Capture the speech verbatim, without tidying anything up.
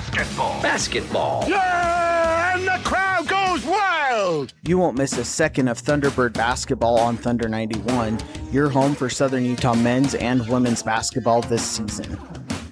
basketball. Basketball. Yeah, and the crowd goes wild. You won't miss a second of Thunderbird basketball on Thunder ninety-one, your home for Southern Utah men's and women's basketball this season.